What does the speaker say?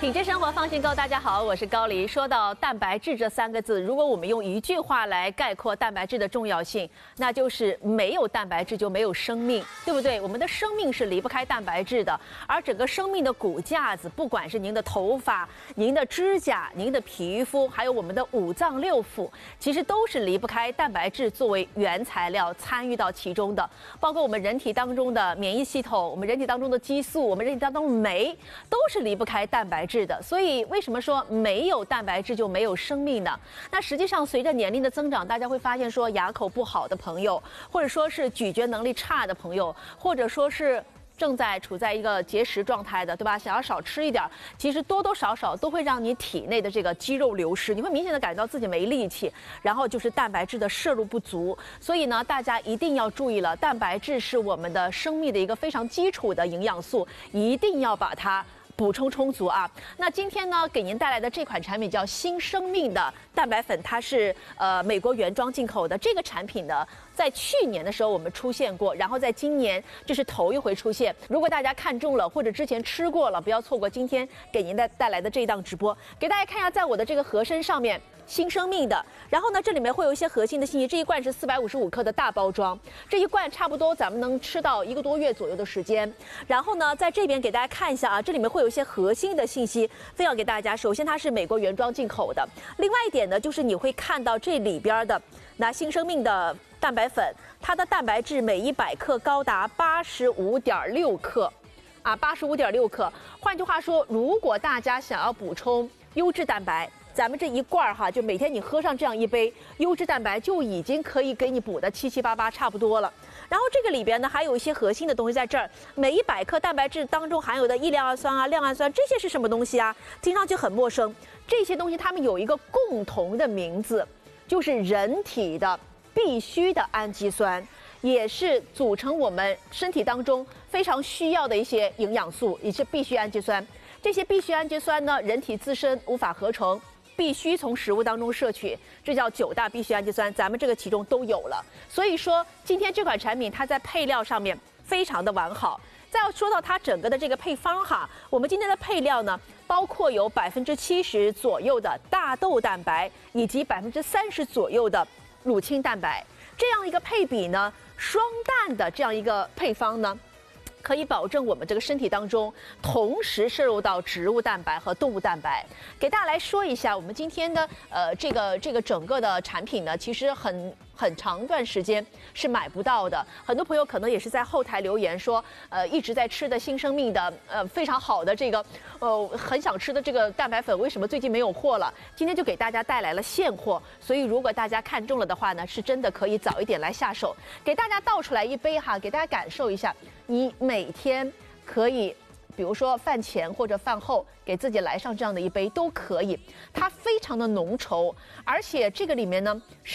品质生活，放心购。大家好，我是高黎。说到蛋白质这三个字，如果我们用一句话来概括蛋白质的重要性，那就是没有蛋白质就没有生命，对不对？我们的生命是离不开蛋白质的，而整个生命的骨架子，不管是您的头发、您的指甲、您的皮肤，还有我们的五脏六腑，其实都是离不开蛋白质作为原材料参与到其中的。包括我们人体当中的免疫系统，我们人体当中的激素，我们人体当中的酶，都是离不开蛋白质的。所以为什么说没有蛋白质就没有生命呢？那实际上随着年龄的增长，大家会发现说牙口不好的朋友，或者说是咀嚼能力差的朋友，或者说是正在处在一个节食状态的，对吧？想要少吃一点，其实多多少少都会让你体内的这个肌肉流失，你会明显的感觉到自己没力气，然后就是蛋白质的摄入不足。所以呢，大家一定要注意了，蛋白质是我们的生命的一个非常基础的营养素，一定要把它补充充足啊！那今天呢，给您带来的这款产品叫新生命的蛋白粉，它是美国原装进口的。这个产品呢，在去年的时候我们出现过，然后在今年这是头一回出现。如果大家看中了或者之前吃过了，不要错过今天给您带来的这一档直播。给大家看一下，在我的这个盒身上面。新生命的，然后呢，这里面会有一些核心的信息。这一罐是455克的大包装，这一罐差不多咱们能吃到1个多月左右的时间。然后呢，在这边给大家看一下啊，这里面会有一些核心的信息分享给大家。首先，它是美国原装进口的。另外一点呢，就是你会看到这里边的那新生命的蛋白粉，它的蛋白质每100克高达85.6克，啊，85.6克。换句话说，如果大家想要补充优质蛋白，咱们这一罐哈，就每天你喝上这样一杯优质蛋白，就已经可以给你补的七七八八差不多了。然后这个里边呢，还有一些核心的东西在这儿。每100克蛋白质当中含有的异亮氨酸啊、亮氨酸，这些是什么东西啊？听上去很陌生。这些东西它们有一个共同的名字，就是人体的必需的氨基酸，也是组成我们身体当中非常需要的一些营养素，也是必需氨基酸。这些必需氨基酸呢，人体自身无法合成。必须从食物当中摄取，这叫9大必需氨基酸，咱们这个其中都有了。所以说，今天这款产品它在配料上面非常的完好。再要说到它整个的这个配方哈，我们今天的配料呢，包括有70%左右的大豆蛋白，以及30%左右的乳清蛋白，这样一个配比呢，双蛋的这样一个配方呢，可以保证我们这个身体当中同时摄入到植物蛋白和动物蛋白。给大家来说一下，我们今天的这个整个的产品呢，其实很长一段时间是买不到的。很多朋友可能也是在后台留言说，一直在吃的新生命的非常好的这个很想吃的这个蛋白粉，为什么最近没有货了？今天就给大家带来了现货，所以如果大家看中了的话呢，是真的可以早一点来下手。给大家倒出来一杯哈，给大家感受一下。你每天可以，比如说饭前或者饭后，给自己来上这样的一杯都可以。它非常的浓稠，而且这个里面呢。